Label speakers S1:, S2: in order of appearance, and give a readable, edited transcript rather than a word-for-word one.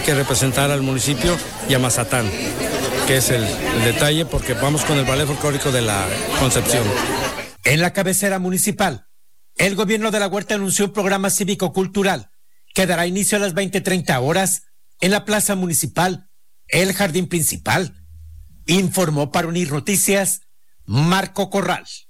S1: que representar al municipio y a Mazatlán, que es el detalle, porque vamos con el ballet folclórico de la Concepción.
S2: En la cabecera municipal, el gobierno de La Huerta anunció un programa cívico-cultural que dará inicio a las 20:30 horas en la plaza municipal, el jardín principal. Informó para Unir Noticias, Marco Corral.